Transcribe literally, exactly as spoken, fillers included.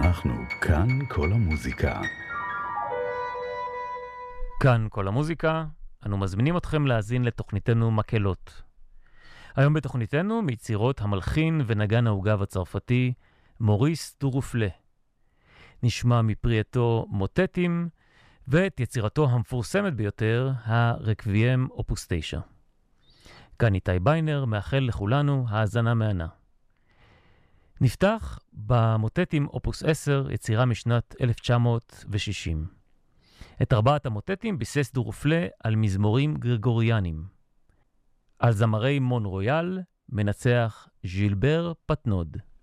אנחנו כאן כל המוזיקה. כאן כל המוזיקה, אנו מזמינים אתכם להאזין לתוכניתנו מקהלות. היום בתוכניתנו מיצירות המלחין ונגן העוגב הצרפתי מוריס דורופלה. נשמע מפרי עטו מוטטים ואת יצירתו המפורסמת ביותר, הרקוויאם אופוס תשע. כאן איתי ביינר מאחל לכולנו האזנה מהנה. נפתח במוטטים אופוס עשר, יצירה משנת אלף תשע מאות ושישים. את ארבעת המוטטים ביסס דורופלה על מזמורים גרגוריאנים. על זמרי מון רויאל מנצח ז'ילבר פטנוד.